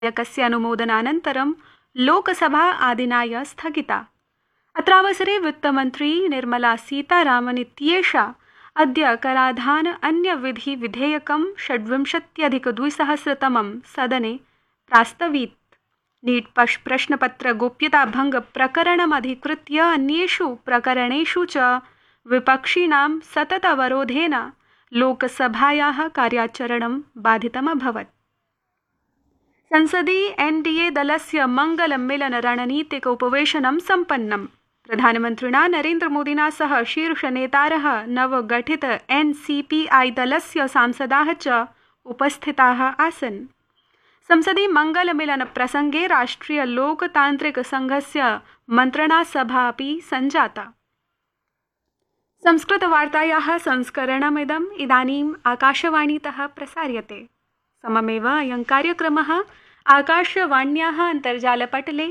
विधेयकस्य अनुमोदनानन्तरं लोकसभा आदिनाय स्थगिता। अत्रावसरे वित्तमन्त्री निर्मला सीतारामन् इत्येषा अद्य कराधान अन्यविधि विधेयकं 26-2000 सदने प्रास्तवीत्। नीट् प्रश्नपत्र गोप्यताभंग प्रकरणमधिकृत्य अन्येषु प्रकरणेषु च विपक्षिणां सततवरोधेन लोकसभायाः कार्याचरणं बाधितमभवत्। संसदि एनडीए दलस्य मंगलमेलन रणनीतिक उपवेशनं सम्पन्नम्। प्रधानमन्त्रिणा नरेन्द्रमोदिना सह शीर्षनेतारः नवगठित एनसीपीआई दलस्य सांसदाः च उपस्थिताः आसन्। संसदि मंगलमेलन प्रसंगे राष्ट्रिय लोकतान्त्रिक संघस्य मन्त्रणा सभा अपि सञ्जाता। संस्कृतवार्तायाः संस्करणमिदम् इदानीम् आकाशवाणीतः प्रसार्यते। सममेव अयं कार्यक्रमः आकाशवाण्याः अन्तर्जालपटले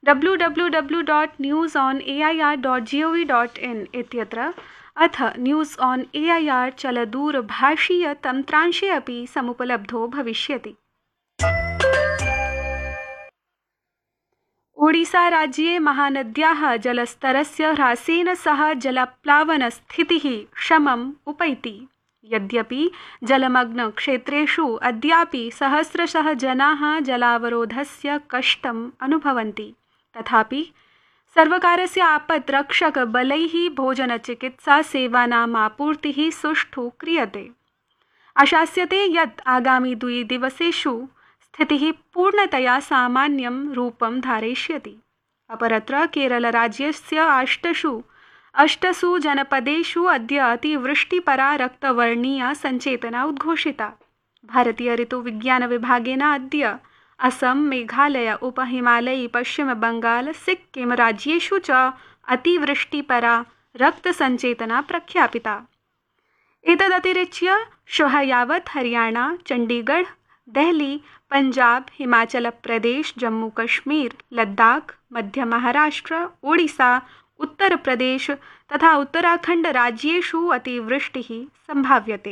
www.newsonair.gov.in इत्यत्र अथ न्यूज़ ऑन एआईआर चलदूरभाषीय तन्त्रांशे अपि समुपलब्धो भविष्यति। ओडिशा राज्ये महानद्याः जलस्तरस्य ह्रासेन सह जलप्लावनस्थितिः शमम् उपैति। यद्यपि जलमग्न क्षेत्रेषु अद्यापि सहस्रशः जनाः जलावरोधस्य कष्टम् अनुभवन्ति, तथापि सर्वकारस्य आपद्रक्षक बलैः भोजनचिकित्सा सेवानाम् आपूर्तिः सुष्ठु क्रियते। आशास्यते यत् आगामि 2 दिवसेषु स्थितिः पूर्णतया सामान्यं रूपं धारयिष्यति। अपरत्र केरलराज्यस्य 8 जनपदेषु अद्य अतिवृष्टिपरा रक्तवर्णीया सञ्चेतना उद्घोषिता। भारतीय ऋतुविज्ञान विभागेन अद्य असम, मेघालय, उपहिमालयी, पश्चिमबंगाल, सिक्किम राज्येषु च अतिवृष्टिपरा रक्तसञ्चेतना प्रख्यापिता। एतदतिरिच्य श्वः यावत् हरियाणा, चण्डीगढ़, देहली, पंजाब, हिमाचल प्रदेश, जम्मू कश्मीर, लद्दाख, मध्य महाराष्ट्र, ओडिशा, उत्तर प्रदेश तथा उत्तराखंड राज्येषु अतिवृष्टिः संभाव्यते।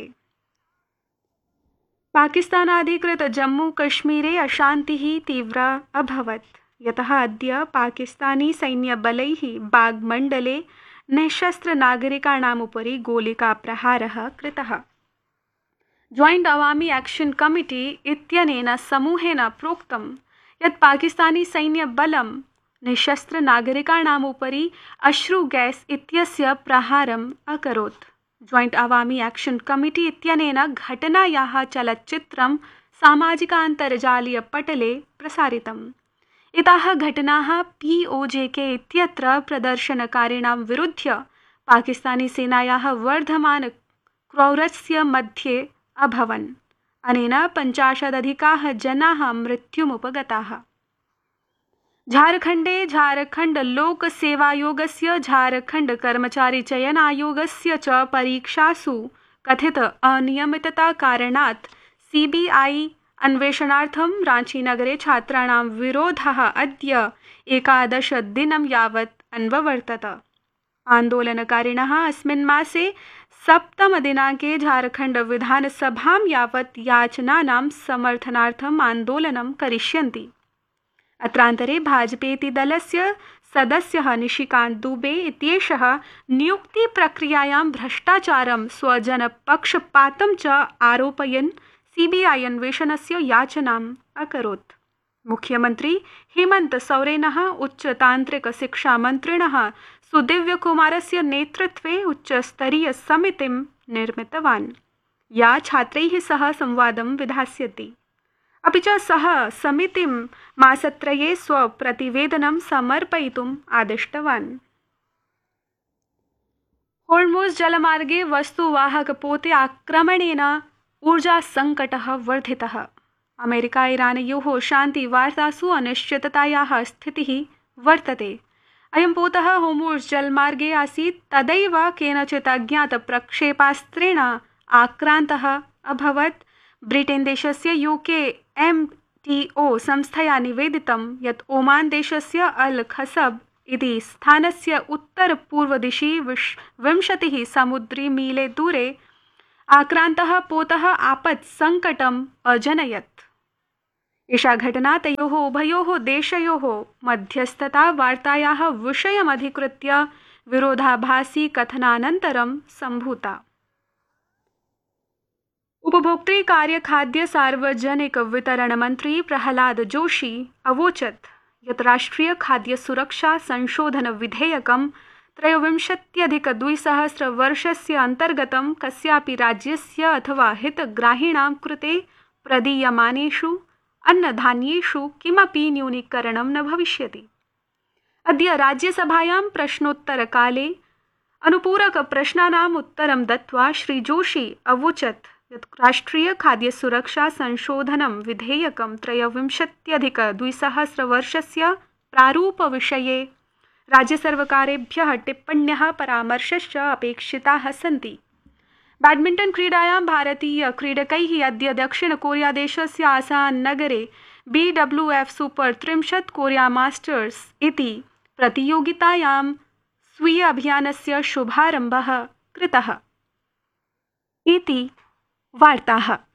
पाकिस्तानाधिकृत जम्मू कश्मीरे अशान्तिः तीव्रा अभवत्, यतः अद्य पाकिस्तानी सैन्यबलैः बाग मण्डले निःशस्त्र नागरिकाणाम् उपरि गोलिकाप्रहारः कृतः। जॉइंट अवामी एक्शन कमिटी इत्यनेन समूहेन प्रोक्तं यत् पाकिस्तानी सैन्यबलं निःशस्त्र नागरिकाणाम् उपरि अश्रु गैस इत्यस्य प्रहारम् अकरोत्। जॉइंट अवामी एक्शन कमिटी इत्यनेन घटनायाः चलच्चित्रं सामाजिकान्तर्जालीयपटले प्रसारितम्। एताः घटनाः POJK इत्यत्र प्रदर्शनकारिणां विरुध्य पाकिस्तानी सेनायाः वर्धमान क्रौरस्य मध्ये अभवन्। अनेन 50 जनाः मृत्युमुपगताः। झारखण्डे झारखण्ड लोक सेवायोगस्य, झारखण्ड कर्मचारी चयन आयोगस्य च परीक्षासु कथित अनियमितता कारणात् CBI अन्वेषणार्थं रांचीनगरे छात्राणां विरोधः अद्य 11 दिनं यावत् अन्ववर्तत। आन्दोलनकारिणः अस्मिन् मासे 7 दिनाङ्के झारखण्ड विधानसभां यावत् याचनानां समर्थनार्थम् आन्दोलनं करिष्यन्ति। अत्रान्तरे भाजपेति दलस्य सदस्यः निशिकान्त दुबे इत्येषः नियुक्तिप्रक्रियायां भ्रष्टाचारं स्वजनपक्षपातं च आरोपयन् CBI अन्वेषणस्य याचनाम् अकरोत्। मुख्यमन्त्री हेमन्त सोरेनः उच्चतान्त्रिकशिक्षामन्त्रिणः सुदिव्यकुमारस्य नेतृत्वे उच्चस्तरीय समितिं निर्मितवान्, या छात्रैः सह संवादं विधास्यति। अपि च सः समितिं मासत्रये स्वप्रतिवेदनं समर्पयितुम् आदिष्टवान्। होर्मुज़ जलमार्गे वस्तुवाहकपोते आक्रमणेन ऊर्जासङ्कटः वर्धितः। अमेरिका ईरानयोः शान्तिवार्तासु अनिश्चिततायाः स्थितिः वर्तते। अयं पोतः होर्मुज़ जलमार्गे आसीत्, तदैव केनचित् अज्ञातप्रक्षेपास्त्रेण आक्रान्तः अभवत्। ब्रिटेन देशस्य UKMTO संस्थया निवेदितं यत् ओमान देशस्य अल खसब इति स्थानस्य उत्तरपूर्वदिशि 20 समुद्रीमीले दूरे आक्रान्तः पोतः आपत्सङ्कटम् अजनयत्। एषा घटना तयोः उभयोः देशयोः मध्यस्थतावार्तायाः विषयमधिकृत्य विरोधाभासी कथनानन्तरं सम्भूता। उपभोक्तृकार्यखाद्यसार्वजनिकवितरणमन्त्री प्रह्लाद जोशी अवोचत् यत् राष्ट्रियखाद्यसुरक्षासंशोधनविधेयकं 23-अधिक-2000 वर्षस्य अन्तर्गतं कस्यापि राज्यस्य अथवा हितग्राहिणां कृते प्रदीयमानेषु अन्नधान्येषु किमपि न्यूनीकरणं न भविष्यति। अद्य राज्यसभायां प्रश्नोत्तरकाले अनुपूरकप्रश्नानाम् उत्तरं दत्त्वा श्री जोशी अवोचत् यत् राष्ट्रियखाद्यसुरक्षासंशोधनं विधेयकं 23-अधिक-2000 वर्षस्य प्रारूपविषये राज्यसर्वकारेभ्यः टिप्पण्यः परामर्शश्च अपेक्षिताः सन्ति। बैडमिण्टन् क्रीडायां भारतीयक्रीडकैः अद्य दक्षिणकोरियादेशस्य आसान् नगरे BWF सुपर 30 कोरिया मास्टर्स् इति प्रतियोगितायां स्वीय अभियानस्य शुभारम्भः कृतः इति वार्ताः।